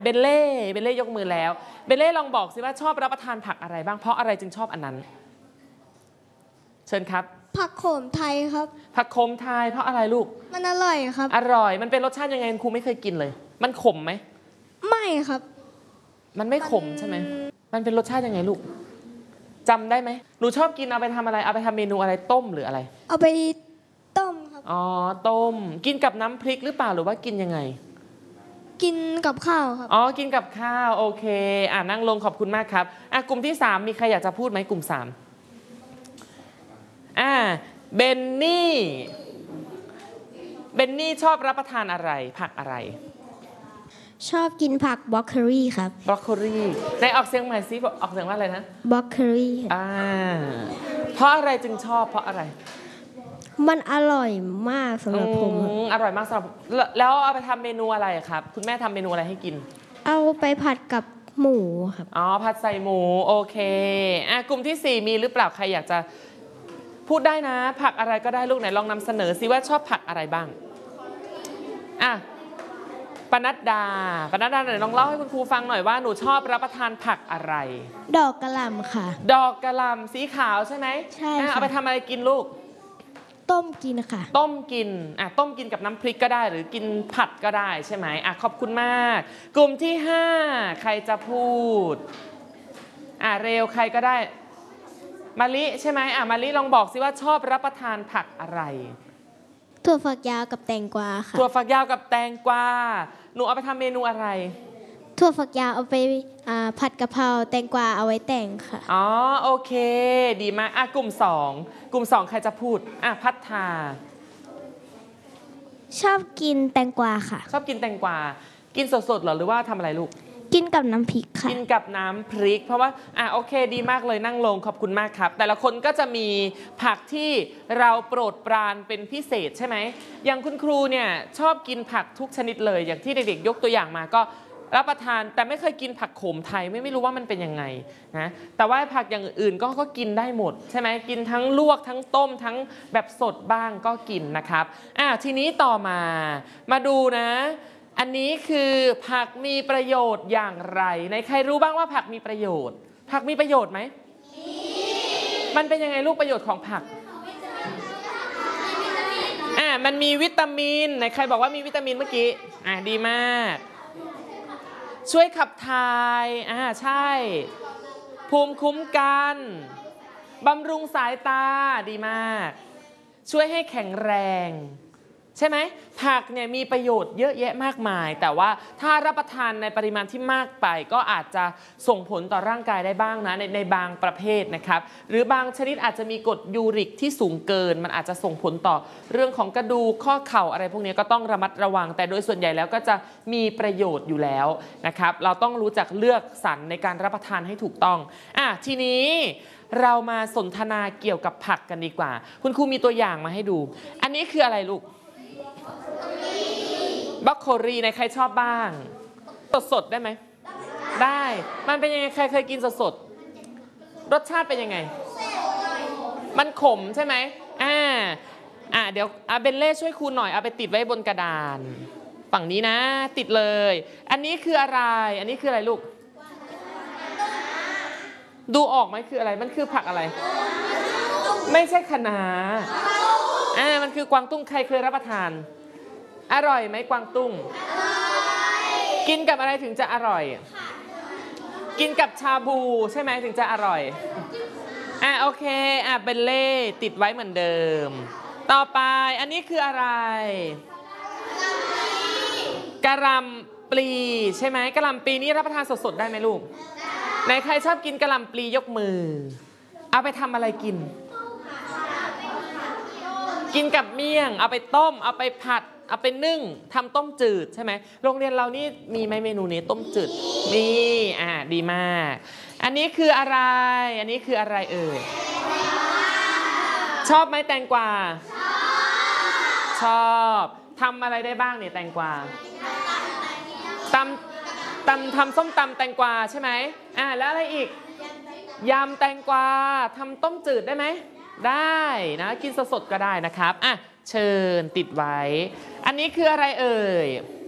เบลเล่ยกมือแล้วเบลเล่ลองบอกสิว่าชอบรับประทานผักอะไรบ้างเพราะอะไรจึงชอบอันนั้นเชิญครับผักโขมไทยครับผักโขมไทยเพราะอะไรลูกมันอร่อยครับอร่อยมันเป็นรสชาติยังไงครูไม่เคยกินเลยมันขมไหมไม่ครับมันไม่ขมใช่ไหมมันเป็นรสชาติยังไงลูกจำได้ไหมหนูชอบกินเอาไปทำอะไรเอาไปทำเมนูอะไรต้มหรืออะไรเอาไปต้มครับอ๋อต้มกินกับน้ำพริกหรือเปล่าหรือว่ากินยังไงกินกับข้าวครับอ๋อกินกับข้าวโอเคนั่งลงขอบคุณมากครับกลุ่มที่3มีใครอยากจะพูดไหมกลุ่ม3เบนนี่ชอบรับประทานอะไรผักอะไรชอบกินผักบรอกโคลีครับบรอกโคลีในออกเสียงใหม่ซิออกเสียงว่าอะไรนะบรอกโคลีเพราะอะไรจึงชอบเพราะอะไรมันอร่อยมากสำหรับผมอร่อยมากสำหรับแล้วเอาไปทำเมนูอะไรครับคุณแม่ทำเมนูอะไรให้กินเอาไปผัดกับหมูครับอ๋อผัดใส่หมูโอเคกลุ่มที่4มีหรือเปล่าใครอยากจะพูดได้นะผักอะไรก็ได้ลูกไหนลองนำเสนอซิว่าชอบผักอะไรบ้างปนัดดาไหนลองเล่าให้คุณครูฟังหน่อยว่าหนูชอบรับประทานผักอะไรดอกกะหล่ำค่ะดอกกะหล่ำสีขาวใช่ไหมใช่ค่ะเอาไปทำอะไรกินลูกต้มกินค่ะต้มกินกับน้ำพริกก็ได้หรือกินผัดก็ได้ใช่ไหมขอบคุณมากกลุ่มที่5ใครจะพูดเร็วใครก็ได้มะลิใช่ไหมมะลิลองบอกสิว่าชอบรับประทานผักอะไรถั่วฝักยาวกับแตงกวาค่ะถั่วฝักยาวกับแตงกวาหนูเอาไปทำเมนูอะไรถั่วฝักยาวเอาไปผัดกะเพราแตงกวาเอาไว้แต่งค่ะอ๋อโอเคดีมากกลุ่ม2ใครจะพูดพัฒนาชอบกินแตงกวาค่ะชอบกินแตงกวากินสดๆหรือว่าทำอะไรลูกกินกับน้ำพริกค่ะกินกับน้ำพริกเพราะว่าโอเคดีมากเลยนั่งลงขอบคุณมากครับแต่ละคนก็จะมีผักที่เราโปรดปรานเป็นพิเศษใช่ไหมอย่างคุณครูเนี่ยชอบกินผักทุกชนิดเลยอย่างที่เด็กๆยกตัวอย่างมาก็รับประทานแต่ไม่เคยกินผักโขมไทยไม่รู้ว่ามันเป็นยังไงนะแต่ว่าผักอย่างอื่นก็กินได้หมดใช่ไหมกินทั้งลวกทั้งต้มทั้งแบบสดบ้างก็กินนะครับทีนี้ต่อมาดูนะอันนี้คือผักมีประโยชน์อย่างไรในใครรู้บ้างว่าผักมีประโยชน์ผักมีประโยชน์ไหมมันเป็นยังไงลูกประโยชน์ของผักมันมีวิตามินไหนใครบอกว่ามีวิตามินเมื่อกี้ดีมากช่วยขับถ่ายใช่ภูมิคุ้มกันบำรุงสายตาดีมากช่วยให้แข็งแรงใช่ไหมผักเนี่ยมีประโยชน์เยอะแยะมากมายแต่ว่าถ้ารับประทานในปริมาณที่มากไปก็อาจจะส่งผลต่อร่างกายได้บ้างนะในบางประเภทนะครับหรือบางชนิดอาจจะมีกรดยูริกที่สูงเกินมันอาจจะส่งผลต่อเรื่องของกระดูกข้อเข่าอะไรพวกนี้ก็ต้องระมัดระวังแต่โดยส่วนใหญ่แล้วก็จะมีประโยชน์อยู่แล้วนะครับเราต้องรู้จักเลือกสรรในการรับประทานให้ถูกต้องทีนี้เรามาสนทนาเกี่ยวกับผักกันดีกว่าคุณครูมีตัวอย่างมาให้ดูอันนี้คืออะไรลูกบรอกโคลีในใครชอบบ้างสดได้ไหมได้มันเป็นยังไงใครเคยกินสดรสชาติเป็นยังไงมันขมใช่ไหมเดี๋ยวเบนเล่ช่วยครูหน่อยเอาไปติดไว้บนกระดานฝั่งนี้นะติดเลยอันนี้คืออะไรอันนี้คืออะไรลูกดูออกไหมคืออะไรมันคือผักอะไรไม่ใช่คะน้ามันคือกวางตุ้งใครเคยรับประทานอร่อยไหมกวางตุ้งกินกับอะไรถึงจะอร่อยกินกับชาบูใช่ไหมถึงจะอร่อยโอเคเบลเล่ติดไว้เหมือนเดิมต่อไปอันนี้คืออะไรกะหล่ำปลีใช่ไหมกะหล่ำปลีนี้รับประทานสดๆได้ไหมลูกไหนใครชอบกินกะหล่ำปลียกมือเอาไปทำอะไรกินกินกับเมี่ยงเอาไปต้มเอาไปผัดเอาไปนึ่งทำต้มจืดใช่ไหมโรงเรียนเรานี่มีไหมเมนูนี้ต้มจืดมีดีมากอันนี้คืออะไรอันนี้คืออะไรเอ่ยชอบไหมแตงกวาชอบทำอะไรได้บ้างเนี่ยแตงกวาทำส้มตำแตงกวาใช่ไหมแล้วอะไรอีกยำแตงกวาทำต้มจืดได้ไหมได้นะกินสดๆก็ได้นะครับเชิญติดไว้อันนี้คืออะไรเอ่ย